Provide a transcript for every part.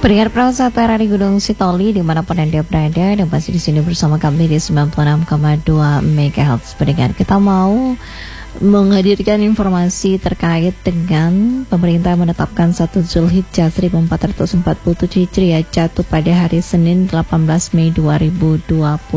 Pendengar Pro 1 RRI Gunung Sitoli dimanapun Anda berada, dan pasti di sini bersama kami di 96,2 MHz. Pendengar, kita mau menghadirkan informasi terkait dengan pemerintah menetapkan 1 Zulhijjah 1447 Hijriah jatuh pada hari Senin 18 Mei 2026.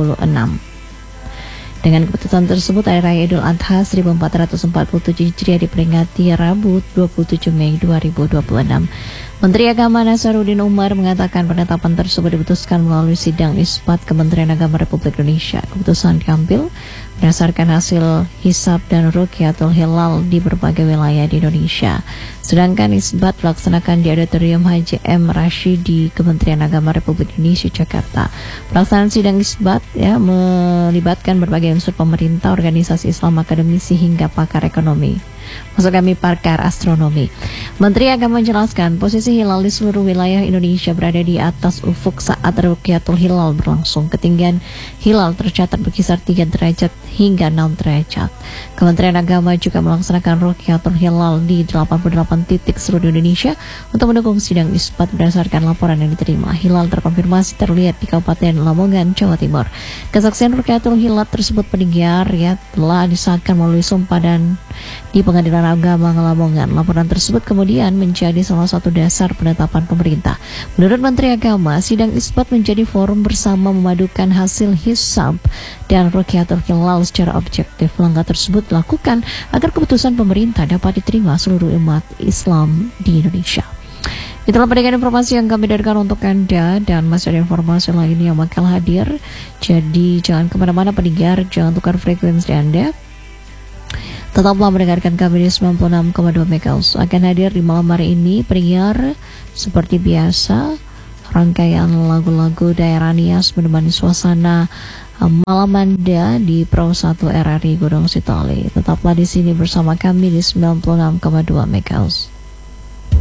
Dengan keputusan tersebut, Hari Raya Idul Adha 1447 Hijriah diperingati Rabu 27 Mei 2026. Menteri Agama Nasaruddin Umar mengatakan penetapan tersebut diputuskan melalui sidang isbat Kementerian Agama Republik Indonesia. Keputusan diambil berdasarkan hasil hisab dan rukyatul hilal di berbagai wilayah di Indonesia. Sedangkan isbat dilaksanakan di Auditorium Haji M. Rashidi Kementerian Agama Republik Indonesia, Jakarta. Pelaksanaan sidang isbat melibatkan berbagai unsur pemerintah, organisasi Islam, akademisi hingga pakar ekonomi. Maksud kami pakar astronomi. Menteri Agama menjelaskan posisi hilal di seluruh wilayah Indonesia berada di atas ufuk saat rukyatul hilal berlangsung. Ketinggian hilal tercatat berkisar 3 derajat hingga 6 derajat. Kementerian Agama juga melaksanakan rukyatul hilal di 88 titik seluruh Indonesia untuk mendukung sidang isbat berdasarkan laporan yang diterima. Hilal terkonfirmasi terlihat di Kabupaten Lamongan, Jawa Timur. Kesaksian rukyatul hilal tersebut pendengar telah disahkan melalui sumpah dan di Pengadilan Agama Lamongan. Laporan tersebut kemudian menjadi salah satu dasar penetapan pemerintah. Menurut Menteri Agama, sidang isbat menjadi forum bersama memadukan hasil hisab dan rukyatul hilal secara objektif. Langkah tersebut dilakukan agar keputusan pemerintah dapat diterima seluruh umat Islam di Indonesia. Itulah pendengar informasi yang kami hadirkan untuk Anda, dan masih ada informasi lainnya yang bakal hadir. Jadi jangan kemana-mana pendengar, jangan tukar frekuensi Anda. Tetaplah mendengarkan kami di 96,2 MHz. Akan hadir di malam hari ini pendengar seperti biasa, rangkaian lagu-lagu daerah Nias menemani suasana malam Anda di Pro 1 RRI Gunung Sitoli. Tetaplah di sini bersama kami di 96,2 MHz.